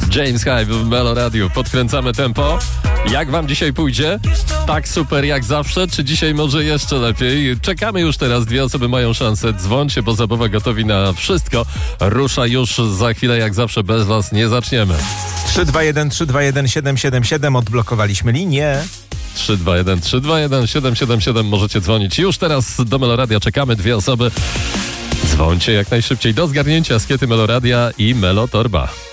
James Hype w Melo Radio. Podkręcamy tempo. Jak wam dzisiaj pójdzie? Tak super jak zawsze, czy dzisiaj może jeszcze lepiej? Czekamy już teraz, 2 osoby mają szansę. Dzwońcie, bo zabawa gotowi na wszystko. Rusza już za chwilę, jak zawsze bez was nie zaczniemy. 321 321 777 odblokowaliśmy linię. 321 321 777 możecie dzwonić. Już teraz do Meloradia czekamy, 2 osoby. Dzwońcie jak najszybciej do zgarnięcia Skiety Meloradia i Melo Torba.